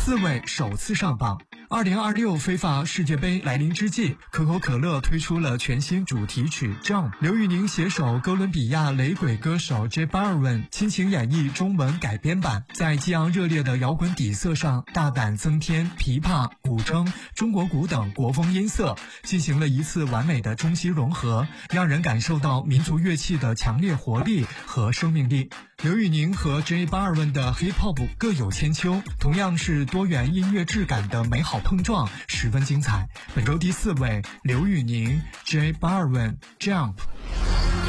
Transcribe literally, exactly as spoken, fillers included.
四位首次上榜。二零二六非法世界杯来临之际，可口可乐推出了全新主题曲《Jump》，刘宇宁携手哥伦比亚雷鬼歌手 J Balvin 倾情演绎中文改编版，在激昂热烈的摇滚底色上，大胆增添琵琶、古筝、中国鼓等国风音色，进行了一次完美的中西融合，让人感受到民族乐器的强烈活力和生命力。刘宇宁和 J Balvin 的 Hip Hop 各有千秋，同样是多元音乐质感的美好碰撞，十分精彩。本周第四位，刘宇宁 J Balvin Jump。